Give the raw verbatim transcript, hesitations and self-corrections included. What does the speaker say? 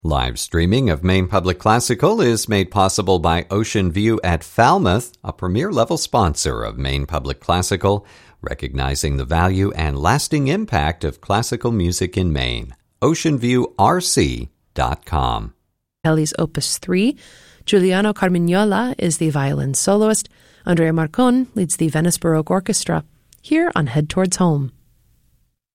Live streaming of Maine Public Classical is made possible by Ocean View at Falmouth, a premier-level sponsor of Maine Public Classical, recognizing the value and lasting impact of classical music in Maine. ocean view r c dot com. Kelly's Opus three. Giuliano Carmignola is the violin soloist. Andrea Marcon leads the Venice Baroque Orchestra. Here on Head Towards Home.